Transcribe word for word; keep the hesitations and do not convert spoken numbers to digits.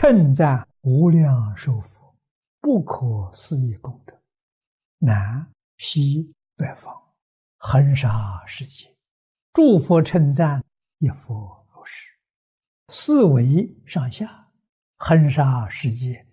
称赞无量寿佛不可思议功德，南西北方恒沙世界，诸佛称赞，一佛如是。四维上下，恒沙世界